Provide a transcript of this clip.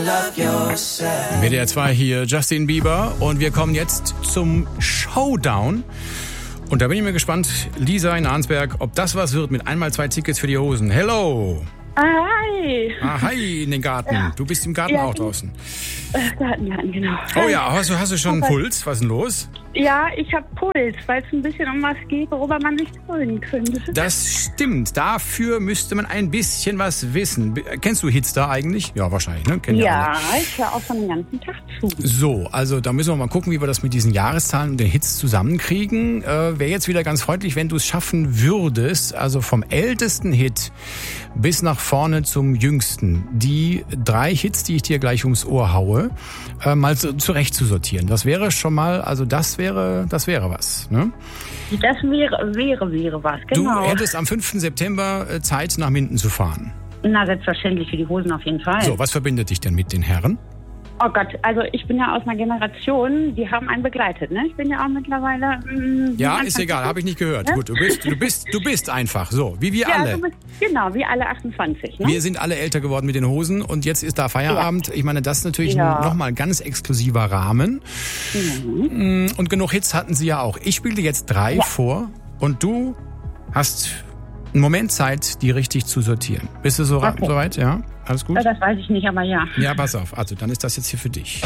WDR 2 hier, Justin Bieber. Und wir kommen jetzt zum Showdown. Und da bin ich mir gespannt, Lisa in Arnsberg, ob das was wird mit einmal 2 Tickets für die Hosen. Hello! Hi! Hi in den Garten. Ja. Du bist im Garten auch draußen. Garten, genau. Oh ja, hast du schon einen Puls? Was ist denn los? Ja, ich habe Puls, weil es ein bisschen um was geht, worüber man sich freuen könnte. Das stimmt. Dafür müsste man ein bisschen was wissen. Kennst du Hitstar eigentlich? Ja, wahrscheinlich, ne? Ja, ich höre auch schon den ganzen Tag zu. So, also da müssen wir mal gucken, wie wir das mit diesen Jahreszahlen und den Hits zusammenkriegen. Wäre jetzt wieder ganz freundlich, wenn du es schaffen würdest, also vom ältesten Hit bis nach vorne zum jüngsten, die 3 Hits, die ich dir gleich ums Ohr haue, mal zurecht zu sortieren. Das wäre schon mal, also das wäre was, ne? Das wäre was, genau. Du hättest am 5. September Zeit, nach Minden zu fahren. Na, selbstverständlich, für die Hosen auf jeden Fall. So, was verbindet dich denn mit den Herren? Oh Gott, also ich bin ja aus einer Generation, die haben einen begleitet, ne? Ich bin ja auch mittlerweile... ja, ist egal, habe ich nicht gehört. Ne? Gut, du bist einfach so, wie wir alle. Du bist, genau, wie alle 28, ne? Wir sind alle älter geworden mit den Hosen und jetzt ist da Feierabend. Ja. Ich meine, das ist natürlich nochmal ein ganz exklusiver Rahmen. Mhm. Und genug Hits hatten sie ja auch. Ich spiele dir jetzt 3 vor und du hast einen Moment Zeit, die richtig zu sortieren. Bist du soweit? Ja? Alles gut? Das weiß ich nicht, aber ja. Ja, pass auf. Also, dann ist das jetzt hier für dich.